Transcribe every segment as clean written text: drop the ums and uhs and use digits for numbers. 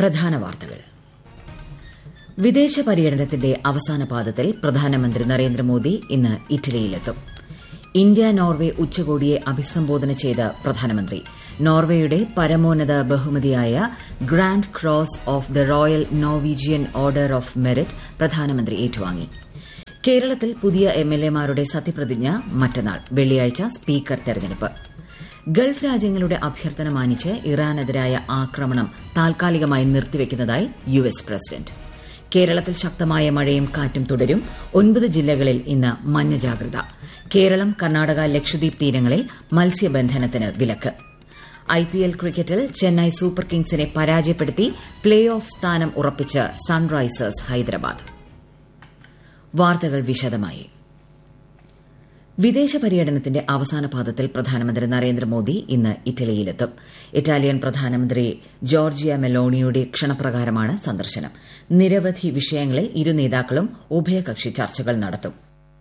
പ്രധാന വാർത്തകൾ. വിദേശ പര്യടനത്തിന്റെ അവസാന പാദത്തിൽ പ്രധാനമന്ത്രി നരേന്ദ്രമോദി ഇന്ന് ഇറ്റലിയിലെത്തും. ഇന്ത്യ നോർവെ ഉച്ചകോടിയെ അഭിസംബോധന ചെയ്ത പ്രധാനമന്ത്രി നോർവേയുടെ പരമോന്നത ബഹുമതിയായ grand cross of the royal Norwegian order of merit പ്രധാനമന്ത്രി ഏറ്റുവാങ്ങി. കേരളത്തിൽ പുതിയ എംഎൽഎമാരുടെ സത്യപ്രതിജ്ഞ മറ്റന്നാൾ വെള്ളിയാഴ്ച സ്പീക്കർ തെരഞ്ഞെടുപ്പ്. ഗൾഫ് രാജ്യങ്ങളുടെ അഭ്യർത്ഥന മാനിച്ച് ഇറാനെതിരായ ആക്രമണം താൽക്കാലികമായി നിർത്തിവെക്കുന്നതായി യുഎസ് പ്രസിഡന്റ്. കേരളത്തിൽ ശക്തമായ മഴയും കാറ്റും തുടരും. 9 ജില്ലകളിൽ ഇന്ന് മഞ്ഞ ജാഗ്രത. കേരളം, കർണാടക, ലക്ഷദ്വീപ് തീരങ്ങളിൽ മത്സ്യബന്ധനത്തിന് വിലക്ക്. ഐപിഎൽ ക്രിക്കറ്റിൽ ചെന്നൈ സൂപ്പർ കിങ്സിനെ പരാജയപ്പെടുത്തി പ്ലേ ഓഫ് സ്ഥാനം ഉറപ്പിച്ച് സൺറൈസേഴ്സ് ഹൈദരാബാദ്. വാർത്തകൾ വിശദമായി. വിദേശ പര്യടനത്തിന്റെ അവസാന പാദത്തിൽ പ്രധാനമന്ത്രി നരേന്ദ്രമോദി ഇന്ന് ഇറ്റലിയിലെത്തും. ഇറ്റാലിയൻ പ്രധാനമന്ത്രി ജോർജിയ മെലോണിയുടെ ക്ഷണപ്രകാരമാണ് സന്ദർശനം. നിരവധി വിഷയങ്ങളിൽ ഇരു നേതാക്കളും ഉഭയകക്ഷി ചർച്ചകൾ നടത്തും.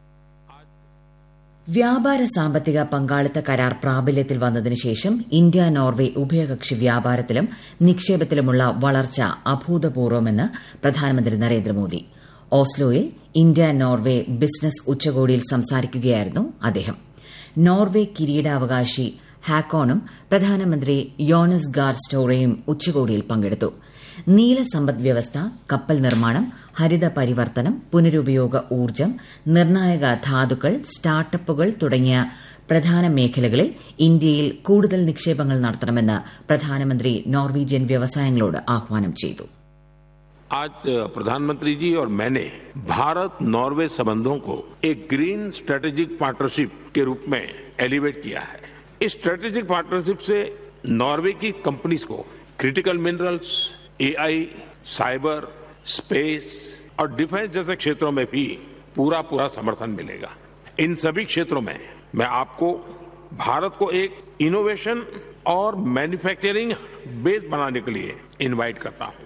വ്യാപാര സാമ്പത്തിക പങ്കാളിത്ത കരാർ പ്രാബല്യത്തിൽ വന്നതിനു ശേഷം ഇന്ത്യ നോർവെ ഉഭയകക്ഷി വ്യാപാരത്തിലും നിക്ഷേപത്തിലുമുള്ള വളർച്ച അഭൂതപൂർവമെന്ന് പ്രധാനമന്ത്രി നരേന്ദ്രമോദി. ഓസ്ലോയിൽ ഇന്ത്യ നോർവെ ബിസിനസ് ഉച്ചകോടിയിൽ സംസാരിക്കുകയായിരുന്നു അദ്ദേഹം. നോർവെ കിരീടാവകാശി ഹാക്കോണും പ്രധാനമന്ത്രി യോണസ് ഗാർ സ്റ്റോറയും ഉച്ചകോടിയിൽ പങ്കെടുത്തു. നീല സമ്പദ് വ്യവസ്ഥ, കപ്പൽ നിർമ്മാണം, ഹരിത പരിവർത്തനം, പുനരുപയോഗ ഊർജ്ജം, നിർണായക ധാതുക്കൾ, സ്റ്റാർട്ടപ്പുകൾ തുടങ്ങിയ പ്രധാന മേഖലകളിൽ ഇന്ത്യയിൽ കൂടുതൽ നിക്ഷേപങ്ങൾ നടത്തണമെന്ന് പ്രധാനമന്ത്രി നോർവീജിയൻ വ്യവസായങ്ങളോട് ആഹ്വാനം ചെയ്തു. आज प्रधानमंत्री जी और मैंने भारत नॉर्वे संबंधों को एक ग्रीन स्ट्रेटेजिक पार्टनरशिप के रूप में एलिवेट किया है. इस स्ट्रेटेजिक पार्टनरशिप से नॉर्वे की कंपनीज को critical minerals, AI, cyber, space और डिफेंस जैसे क्षेत्रों में भी पूरा समर्थन मिलेगा. इन सभी क्षेत्रों में मैं आपको भारत को एक इनोवेशन और मैन्युफैक्चरिंग बेस बनाने के लिए इनवाइट करता हूं.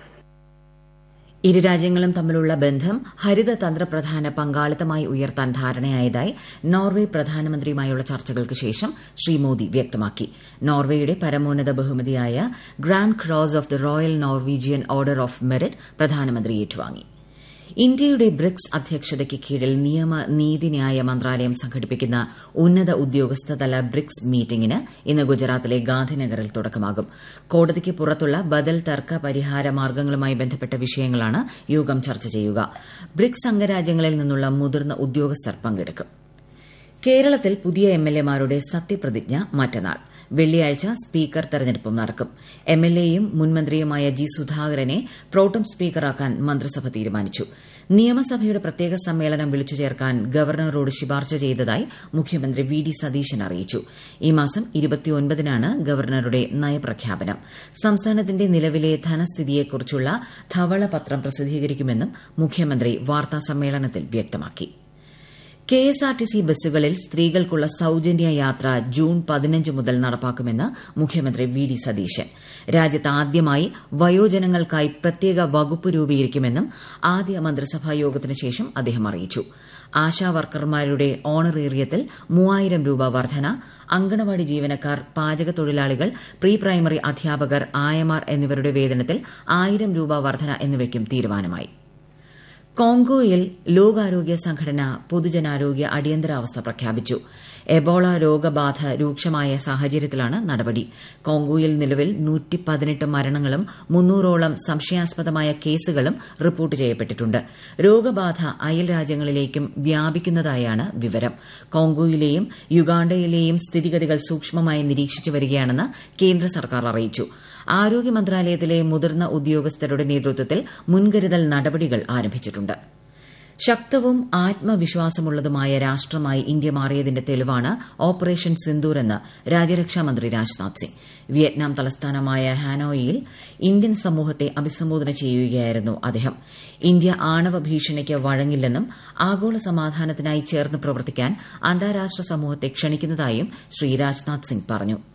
ഇരു രാജ്യങ്ങളും തമ്മിലുള്ള ബന്ധം ഹരിത തന്ത്രപ്രധാന പങ്കാളിത്തമായി ഉയർത്താൻ ധാരണയായതായി നോർവെ പ്രധാനമന്ത്രിയുമായുള്ള ചർച്ചകൾക്ക് ശേഷം ശ്രീ മോദി വ്യക്തമാക്കി. നോർവേയുടെ പരമോന്നത ബഹുമതിയായ grand cross of the royal Norwegian order of merit പ്രധാനമന്ത്രി ഏറ്റുവാങ്ങി. ഇന്ത്യയുടെ ബ്രിക്സ് അധ്യക്ഷതയ്ക്ക് കീഴിൽ നിയമ നീതിന്യായ മന്ത്രാലയം സംഘടിപ്പിക്കുന്ന ഉന്നത ഉദ്യോഗസ്ഥതല ബ്രിക്സ് മീറ്റിംഗിന് ഇന്ന് ഗുജറാത്തിലെ ഗാന്ധിനഗറിൽ തുടക്കമാകും. കോടതിക്ക് പുറത്തുള്ള ബദൽ തർക്ക പരിഹാര മാർഗ്ഗങ്ങളുമായി ബന്ധപ്പെട്ട വിഷയങ്ങളാണ് യോഗം ചർച്ച ചെയ്യുക. ബ്രിക്സ് അംഗരാജ്യങ്ങളിൽ നിന്നുള്ള മുതിർന്ന ഉദ്യോഗസ്ഥർ പങ്കെടുക്കും. കേരളത്തിൽ പുതിയ എംഎൽഎമാരുടെ സത്യപ്രതിജ്ഞ മറ്റന്നാൾ വെള്ളിയാഴ്ച സ്പീക്കർ തെരഞ്ഞെടുപ്പും നടക്കും. എംഎൽഎയും മുൻമന്ത്രിയുമായ ജി സുധാകരനെ പ്രോട്ടം സ്പീക്കറാക്കാൻ മന്ത്രിസഭ തീരുമാനിച്ചു. നിയമസഭയുടെ പ്രത്യേക സമ്മേളനം വിളിച്ചു ചേർക്കാൻ ഗവർണറോട് ശുപാർശ ചെയ്തതായി മുഖ്യമന്ത്രി വി ഡി സതീശൻ അറിയിച്ചു. ഈ മാസം 29-നാണ് ഗവർണറുടെ നയപ്രഖ്യാപനം. സംസ്ഥാനത്തിന്റെ നിലവിലെ ധനസ്ഥിതിയെക്കുറിച്ചുള്ള ധവളപത്രം പ്രസിദ്ധീകരിക്കുമെന്നും മുഖ്യമന്ത്രി വാർത്താസമ്മേളനത്തിൽ വ്യക്തമാക്കി. കെഎസ്ആർടിസി ബസ്സുകളിൽ സ്ത്രീകൾക്കുള്ള സൌജന്യ യാത്ര ജൂൺ 15 മുതൽ നടപ്പാക്കുമെന്ന് മുഖ്യമന്ത്രി വി ഡി സതീശൻ. രാജ്യത്ത് ആദ്യമായി വയോജനങ്ങൾക്കായി പ്രത്യേക വകുപ്പ് രൂപീകരിക്കുമെന്നും ആദ്യ മന്ത്രിസഭാ യോഗത്തിന് ശേഷം അദ്ദേഹം അറിയിച്ചു. ആശാ വർക്കർമാരുടെ ഓണറേറിയത്തിൽ 3000 രൂപ വർധന, അങ്കണവാടി ജീവനക്കാർ, പാചക തൊഴിലാളികൾ, പ്രീ പ്രൈമറി അധ്യാപകർ, ആയമാർ എന്നിവരുടെ വേതനത്തിൽ 1000 രൂപ വർധന എന്നിവയ്ക്കും തീരുമാനമായി. കോങ്കോയിൽ ലോകാരോഗ്യ സംഘടന പൊതുജനാരോഗ്യ അടിയന്തരാവസ്ഥ പ്രഖ്യാപിച്ചു. എബോള രോഗബാധ രൂക്ഷമായ സാഹചര്യത്തിലാണ് നടപടി. കോങ്കോയിൽ നിലവിൽ 118 മരണങ്ങളും 300ഓളം സംശയാസ്പദമായ കേസുകളും റിപ്പോർട്ട് ചെയ്യപ്പെട്ടിട്ടുണ്ട്. രോഗബാധ അയൽ രാജ്യങ്ങളിലേക്കും വ്യാപിക്കുന്നതായാണ് വിവരം. കോങ്കോയിലെയും യുഗാണ്ടയിലെയും സ്ഥിതിഗതികൾ സൂക്ഷ്മമായി നിരീക്ഷിച്ചു വരികയാണെന്ന് കേന്ദ്ര സർക്കാർ അറിയിച്ചു. ആരോഗ്യ മന്ത്രാലയത്തിലെ മുതിർന്ന ഉദ്യോഗസ്ഥരുടെ നേതൃത്വത്തിൽ മുൻകരുതൽ നടപടികൾ ആരംഭിച്ചിട്ടുണ്ട്. ശക്തവും ആത്മവിശ്വാസമുള്ളതുമായ രാഷ്ട്രമായി ഇന്ത്യ മാറിയതിന്റെ തെളിവാണ് ഓപ്പറേഷൻ സിന്ദൂർ എന്ന് രാജ്യരക്ഷാമന്ത്രി രാജ്നാഥ് സിംഗ്. വിയറ്റ്നാം തലസ്ഥാനമായ ഹാനോയിൽ ഇന്ത്യൻ സമൂഹത്തെ അഭിസംബോധന ചെയ്യുകയായിരുന്നു അദ്ദേഹം. ഇന്ത്യ ആണവ ഭീഷണിക്ക് വഴങ്ങില്ലെന്നും ആഗോള സമാധാനത്തിനായി ചേർന്ന് പ്രവർത്തിക്കാൻ അന്താരാഷ്ട്ര സമൂഹത്തെ ക്ഷണിക്കുന്നതായും ശ്രീ രാജ്നാഥ് സിംഗ് പറഞ്ഞു.